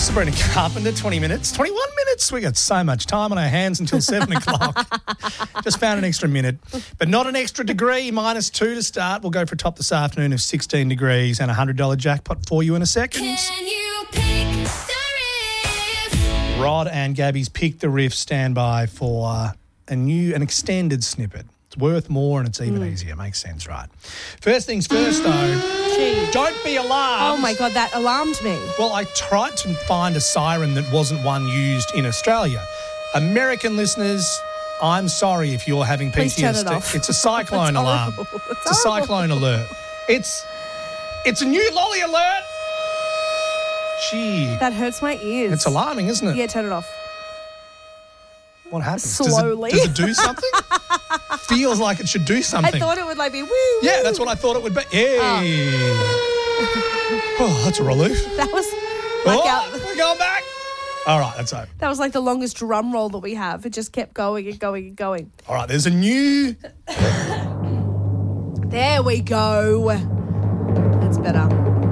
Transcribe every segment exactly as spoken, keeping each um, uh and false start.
Sabrina Carpenter, twenty minutes. twenty-one minutes. We got so much time on our hands until seven o'clock. Just found an extra minute. But not an extra degree, minus two to start. We'll go for a top this afternoon of sixteen degrees and a one hundred dollars jackpot for you in a second. Can you pick the riff? Rod and Gabby's Pick the Riff standby for a new, an extended snippet. It's worth more and it's even mm. easier. Makes sense, right? First things first, though, Gee. don't be alarmed. Oh, my God, that alarmed me. Well, I tried to find a siren that wasn't one used in Australia. American listeners, I'm sorry if you're having P T S D. Please turn it off. It's a cyclone It's alarm. horrible. It's It's a horrible. cyclone alert. It's it's a new lolly alert. Gee, That hurts my ears. it's alarming, isn't it? Yeah, turn it off. What happens? Slowly. Does it, does it do something? Feels like it should do something. I thought it would like be woo. yeah, woo. that's what I thought it would be. Hey. Oh, that's a relief. That was like Oh, our, we're going back. All right, that's over. that was like the longest drum roll that we have. It just kept going and going and going. All right, there's a new... There we go. That's better.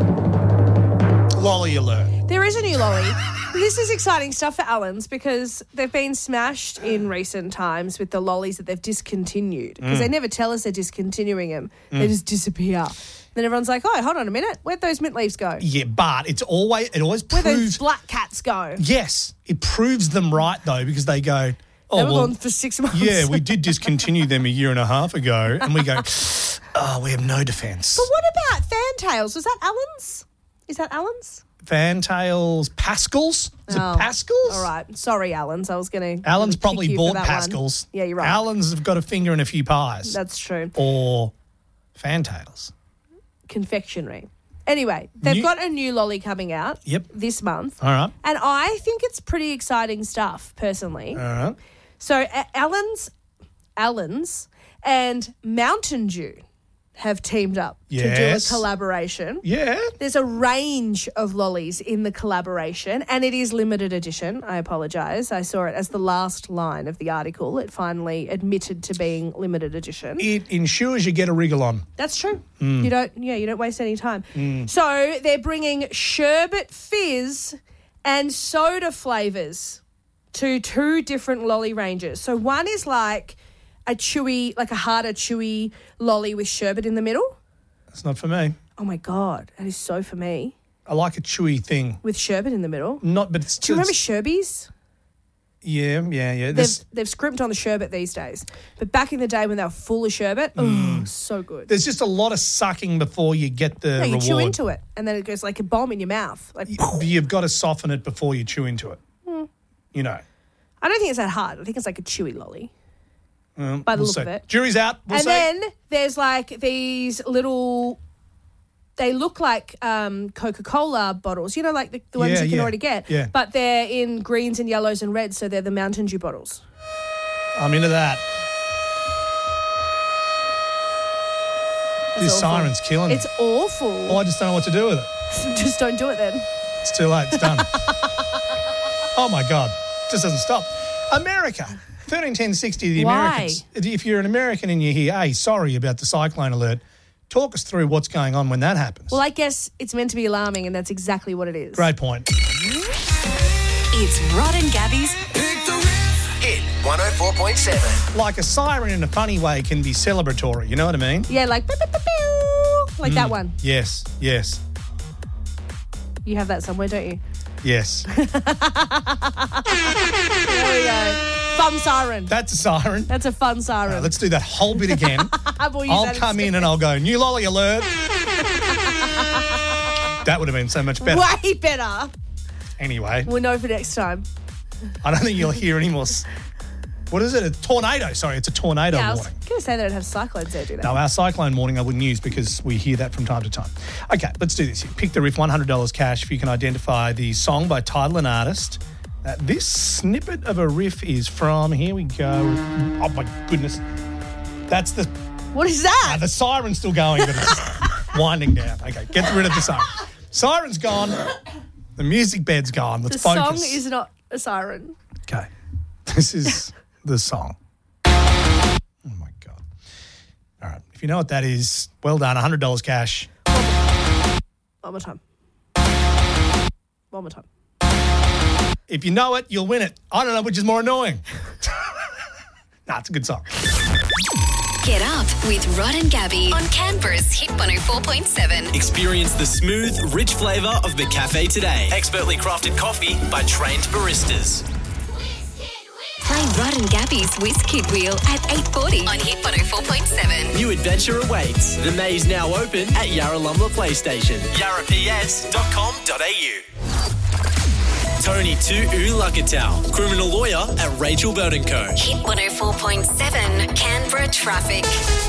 lolly alert. There is a new lolly. This is exciting stuff for Allen's because they've been smashed in recent times with the lollies that they've discontinued because Mm. they never tell us they're discontinuing them. They just disappear. Then everyone's like, oh, hold on a minute. Where'd those mint leaves go? Yeah, but it's always it always Where'd those proves... black cats go? Yes, it proves them right, though, because they go, oh, They were well, gone for six months. yeah, we did discontinue them a year and a half ago. And we go, oh, we have no defence. But what about Fantails? Was that Allen's? Is that Allen's? Fantails, Pascals? Is Oh, it Pascals? All right. Sorry, Allen's. I was going to. Allen's probably you for bought that one. Pascals. Yeah, you're right. Allen's have got a finger in a few pies. That's true. Or Fantails. Confectionery. Anyway, they've New- got a new lolly coming out Yep. this month. All right. And I think it's pretty exciting stuff, personally. All right. So A- Allen's, Allen's and Mountain Dew have teamed up to do a Yes. collaboration. Yeah. There's a range of lollies in the collaboration, and it is limited edition. I apologise. I saw it as the last line of the article. It finally admitted to being limited edition. It ensures you get a wriggle on. That's true. Hmm. You don't, yeah, you don't waste any time. So they're bringing sherbet fizz and soda flavours to two different lolly ranges. So one is like a chewy, like a harder chewy lolly with sherbet in the middle. That's not for me. Oh my God, that is so for me. I like a chewy thing. With sherbet in the middle. Not, but it's Do you remember it's- Sherbies? Yeah, yeah, yeah. They've, There's, they've scrimped on the sherbet these days. But back in the day when they were full of sherbet, Mm. oh, so good. there's just a lot of sucking before you get the No, you reward. chew into it and then it goes like a bomb in your mouth. Like, You've got to soften it before you chew into it. You know. I don't think it's that hard. I think it's like a chewy lolly. Um, By the we'll look see. of it. Jury's out. We'll and see. then there's like these little, they look like um, Coca-Cola bottles, you know, like the, the ones Yeah, you can yeah, already get. yeah. But they're in greens and yellows and reds, so they're the Mountain Dew bottles. I'm into that. It's This awful. siren's killing It's me. awful. Oh, I just don't know what to do with it. Just don't do it then. It's too late. It's done. Oh, my God. It just doesn't stop. America. thirteen ten sixty, the Why? Americans. If you're an American and you hear, hey, sorry about the cyclone alert, talk us through what's going on when that happens. Well, I guess it's meant to be alarming, and that's exactly what it is. Great point. It's Rod and Gabby's Pick the Riff. Hit one oh four point seven. Like a siren in a funny way can be celebratory. You know what I mean? Yeah, like, pew, pew, pew, pew, like that one. Yes, yes, You have that somewhere, don't you? yes. There we go. Fun siren. That's a siren. That's a fun siren. Right, let's do that whole bit again. We'll use I'll that come in instead. and I'll go, new lolly alert. That would have been so much better. Way better. Anyway, We'll know for next time. I don't think you'll hear any more. s- What is it? A tornado. Sorry, it's a tornado Yeah, I was warning. going to say they don't have cyclones there, do they? No, our cyclone warning I wouldn't use because we hear that from time to time. Okay, let's do this. Pick the riff, one hundred dollars cash if you can identify the song by title and artist. Uh, this snippet of a riff is from, here we go. Oh my goodness. That's the, What is that? uh, the siren's still going, but it's winding down. Okay, get rid of the siren. Siren's gone. The music bed's gone. Let's the focus. song is not a siren. Okay. This is the song. Oh, my God. All right. If you know what that is, well done. one hundred dollars cash. One more time. One more time. If you know it, you'll win it. I don't know which is more annoying. Nah, it's a good song. Get up with Rod and Gabby on Canberra's Hit one oh four point seven. Experience the smooth, rich flavour of McCafe Today. Expertly crafted coffee by trained baristas. Play Rod and Gabby's Whiz Kid Wheel at eight forty on Hit one oh four point seven. New adventure awaits. The maze now open at Yarralumla Playstation. yarra p s dot com dot a u. Tony Tu'ulakatau, criminal lawyer at Rachel Bird and Co. Hit one oh four point seven, Canberra traffic.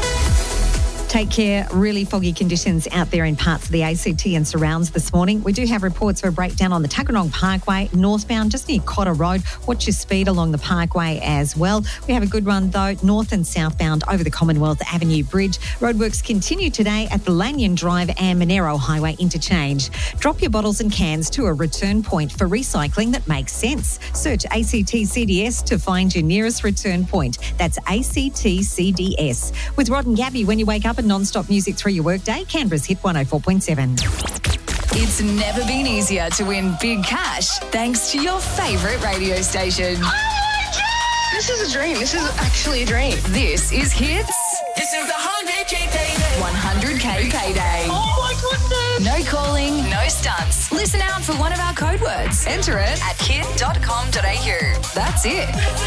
Take care. Really foggy conditions out there in parts of the A C T and surrounds this morning. We do have reports of a breakdown on the Tuggeranong Parkway, northbound, just near Cotter Road. Watch your speed along the parkway as well. We have a good run, though, north and southbound over the Commonwealth Avenue Bridge. Roadworks continue today at the Lanyon Drive and Monero Highway interchange. Drop your bottles and cans to a return point for recycling that makes sense. Search A C T C D S to find your nearest return point. That's A C T C D S. With Rod and Gabby, when you wake up and non-stop music through your workday, Canberra's Hit one oh four point seven. It's never been easier to win big cash thanks to your favourite radio station. Oh my God! This is a dream. This is actually a dream. This is Hits This is the one hundred K payday. one hundred K Payday. Oh my goodness! No calling, no stunts. Listen out for one of our code words. Enter it at hit dot com dot a u. That's it.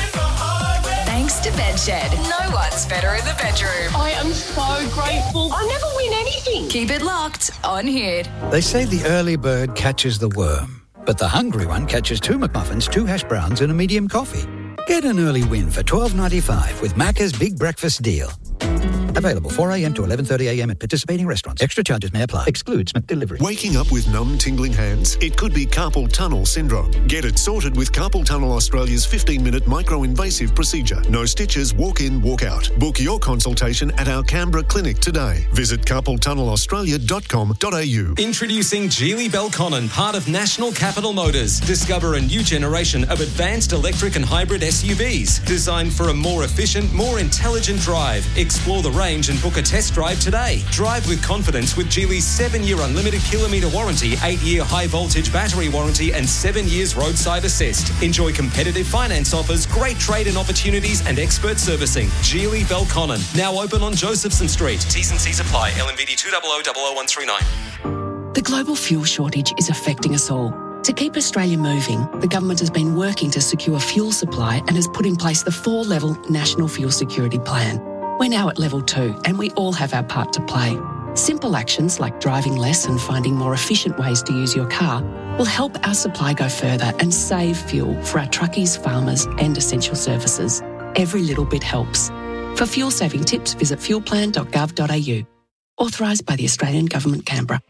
Thanks to Bedshed. No one's better in the bedroom. I am so grateful. I never win anything. Keep it locked on Hit. They say the early bird catches the worm, but the hungry one catches two McMuffins, two hash browns and a medium coffee. Get an early win for twelve ninety-five with Macca's Big Breakfast Deal. Available four a.m. to eleven thirty a.m. at participating restaurants. Extra charges may apply. Excludes McDelivery. Waking up with numb, tingling hands? It could be carpal tunnel syndrome. Get it sorted with Carpal Tunnel Australia's fifteen-minute micro-invasive procedure. No stitches, walk in, walk out. Book your consultation at our Canberra clinic today. Visit carpal tunnel australia dot com dot a u. Introducing Geely Belconnen, part of National Capital Motors. Discover a new generation of advanced electric and hybrid S U Vs designed for a more efficient, more intelligent drive. Explore the range and book a test drive today. Drive with confidence with Geely's seven-year unlimited kilometre warranty, eight-year high-voltage battery warranty and seven years roadside assist. Enjoy competitive finance offers, great trade-in opportunities and expert servicing. Geely Belconnen, now open on Josephson Street. T's and C's apply. L M V D two zero zero zero zero one three nine. The global fuel shortage is affecting us all. To keep Australia moving, the government has been working to secure fuel supply and has put in place the four-level National Fuel Security Plan. We're now at level two and we all have our part to play. Simple actions like driving less and finding more efficient ways to use your car will help our supply go further and save fuel for our truckies, farmers and essential services. Every little bit helps. For fuel saving tips, visit fuel plan dot gov dot a u. Authorised by the Australian Government, Canberra.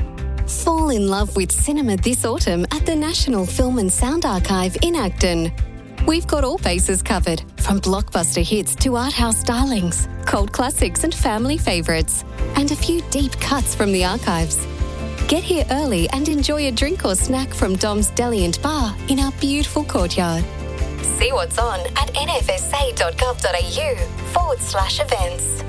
Fall in love with cinema this autumn at the National Film and Sound Archive in Acton. We've got all bases covered, from blockbuster hits to art house darlings, cult classics and family favourites, and a few deep cuts from the archives. Get here early and enjoy a drink or snack from Dom's Deli and Bar in our beautiful courtyard. See what's on at n f s a dot gov dot a u forward slash events.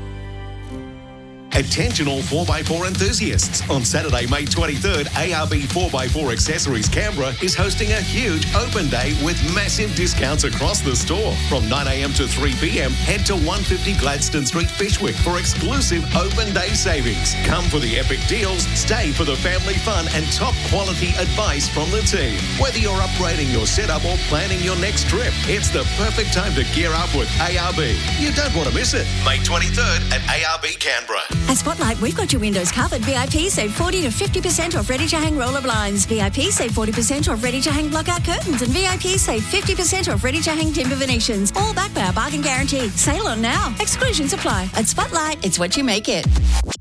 Attention all four by four enthusiasts. On Saturday, May twenty-third, A R B four by four Accessories Canberra is hosting a huge open day with massive discounts across the store. From nine a.m. to three p.m, head to one fifty Gladstone Street, Bishwick for exclusive open day savings. Come for the epic deals, stay for the family fun and top quality advice from the team. Whether you're upgrading your setup or planning your next trip, it's the perfect time to gear up with A R B. You don't want to miss it. May twenty-third at A R B Canberra. At Spotlight, we've got your windows covered. V I P save forty to fifty percent off ready-to-hang roller blinds. V I P save forty percent off ready-to-hang blockout curtains. And V I P save fifty percent off ready-to-hang timber Venetians. All backed by our bargain guarantee. Sale on now. Exclusions apply. At Spotlight, it's what you make it.